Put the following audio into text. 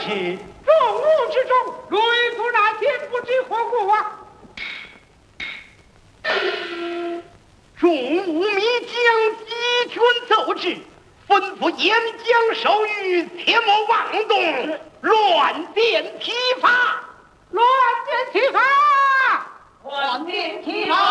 是众武之中，雷祖那天不知何故啊？ 众武迷将集权奏旨，吩咐沿江守御，切莫妄动，乱箭齐发， 乱箭齐发， 乱箭齐发。